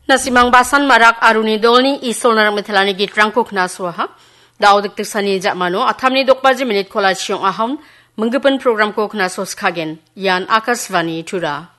Nasimang basan marak aruni dolni isol narak methalani gitrangko knaswaha. Daw dik sani jakmano athamni 2 minute kola chiong aham menggepen program ko knasos kagen yan Akasvani Tura.